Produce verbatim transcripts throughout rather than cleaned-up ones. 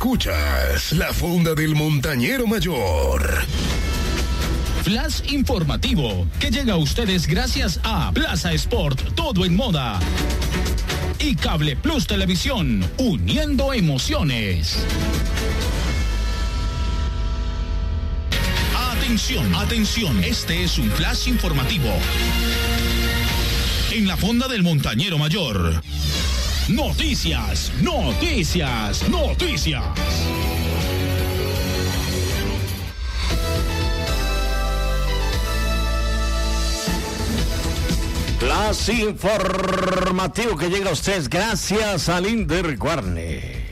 Escuchas La Fonda del Montañero Mayor. Flash informativo que llega a ustedes gracias a Plaza Sport, todo en moda. Y Cable Plus Televisión, uniendo emociones. Atención, atención, este es un flash informativo. En la Fonda del Montañero Mayor. Noticias, noticias, noticias. Flash informativo que llega a ustedes gracias a Linder Guarne.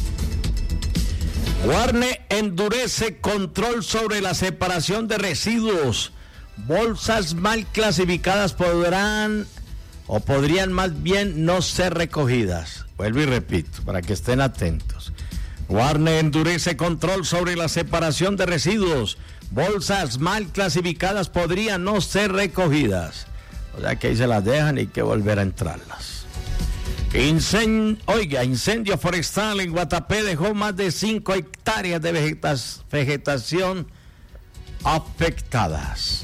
Guarne endurece control sobre la separación de residuos. Bolsas mal clasificadas podrán o podrían más bien no ser recogidas. Vuelvo y repito, para que estén atentos. Guarne endurece control sobre la separación de residuos. Bolsas mal clasificadas podrían no ser recogidas. O sea que ahí se las dejan y hay que volver a entrarlas. Incend... Oiga, incendio forestal en Guatapé dejó más de cinco hectáreas de vegetas... vegetación afectadas.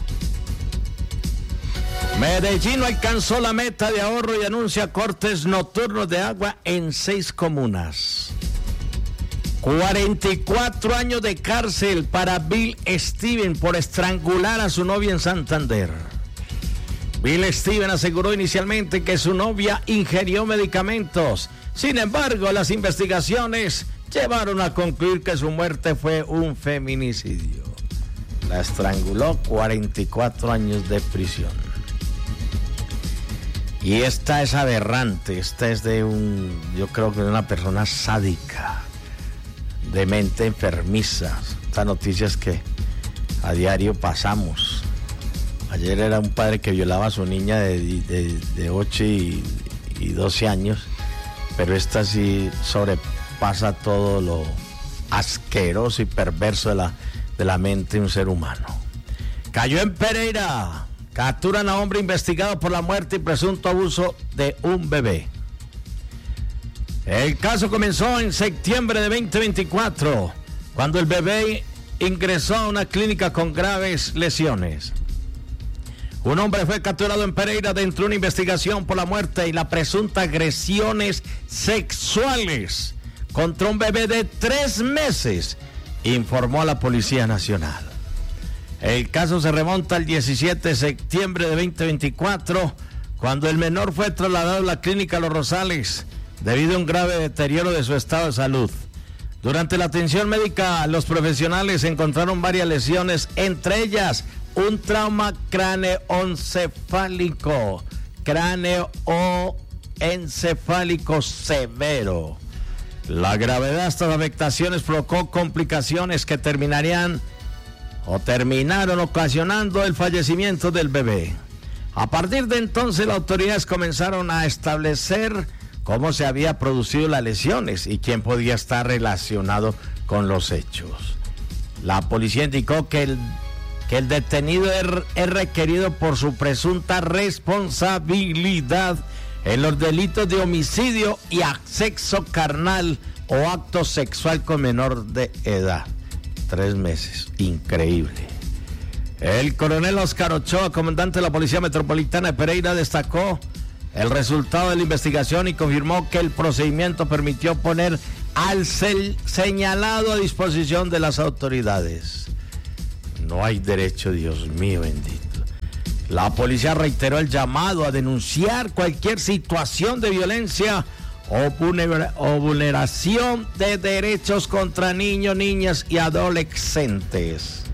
Medellín alcanzó la meta de ahorro y anuncia cortes nocturnos de agua en seis comunas. cuarenta y cuatro años de cárcel para Bill Steven por estrangular a su novia en Santander. Bill Steven aseguró inicialmente que su novia ingirió medicamentos. Sin embargo, las investigaciones llevaron a concluir que su muerte fue un feminicidio. La estranguló, cuarenta y cuatro años de prisión. Y esta es aberrante, esta es de un, yo creo que de una persona sádica, de mente enfermiza. Estas noticias que a diario pasamos. Ayer era un padre que violaba a su niña de, de, de ocho y, y doce años, pero esta sí sobrepasa todo lo asqueroso y perverso de la, de la mente de un ser humano. Cayó en Pereira. Capturan a hombre investigado por la muerte y presunto abuso de un bebé. El caso comenzó en septiembre de veinte veinticuatro, cuando el bebé ingresó a una clínica con graves lesiones. Un hombre fue capturado en Pereira dentro de una investigación por la muerte y las presuntas agresiones sexuales contra un bebé de tres meses, informó a la Policía Nacional. El caso se remonta al diecisiete de septiembre de veinte veinticuatro, cuando el menor fue trasladado a la clínica Los Rosales debido a un grave deterioro de su estado de salud. Durante la atención médica, los profesionales encontraron varias lesiones, entre ellas un trauma cráneoencefálico, cráneoencefálico severo. La gravedad de estas afectaciones provocó complicaciones que terminarían o terminaron ocasionando el fallecimiento del bebé. A partir de entonces, las autoridades comenzaron a establecer cómo se había producido las lesiones y quién podía estar relacionado con los hechos. La policía indicó que el que el detenido es requerido por su presunta responsabilidad en los delitos de homicidio y sexo carnal o acto sexual con menor de edad. Tres meses, increíble. El coronel Oscar Ochoa, comandante de la Policía Metropolitana de Pereira, destacó el resultado de la investigación y confirmó que el procedimiento permitió poner al señalado a disposición de las autoridades. No hay derecho, Dios mío bendito. La policía reiteró el llamado a denunciar cualquier situación de violencia o, vulner- o vulneración de derechos contra niños, niñas y adolescentes.